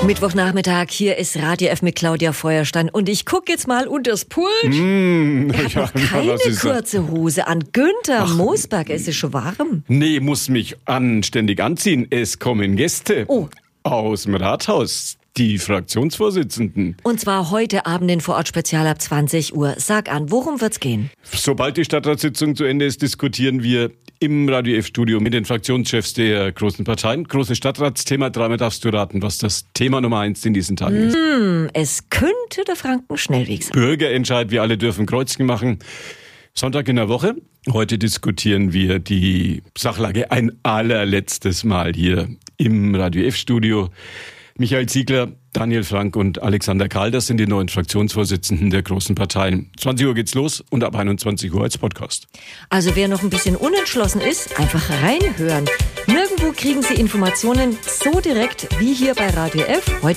Mittwochnachmittag, hier ist Radio F mit Claudia Feuerstein und ich gucke jetzt mal unters Pult. Er hat noch keine kurze Hose an. Günther Moosberg, es ist schon warm. Nee, muss mich anständig anziehen. Es kommen Gäste aus dem Rathaus. Die Fraktionsvorsitzenden. Und zwar heute Abend in Vorortspezial ab 20 Uhr. Sag an, worum wird's gehen? Sobald die Stadtratssitzung zu Ende ist, diskutieren wir im Radio F-Studio mit den Fraktionschefs der großen Parteien. Großes Stadtratsthema. Dreimal darfst du raten, was das Thema Nummer 1 in diesen Tagen ist. Es könnte der Franken-Schnellweg sein. Bürgerentscheid, wir alle dürfen Kreuzchen machen. Sonntag in der Woche. Heute diskutieren wir die Sachlage ein allerletztes Mal hier im Radio F-Studio. Michael Ziegler, Daniel Frank und Alexander Karl, das sind die neuen Fraktionsvorsitzenden der großen Parteien. 20 Uhr geht's los und ab 21 Uhr als Podcast. Also wer noch ein bisschen unentschlossen ist, einfach reinhören. Nirgendwo kriegen Sie Informationen so direkt wie hier bei Radio F. Heute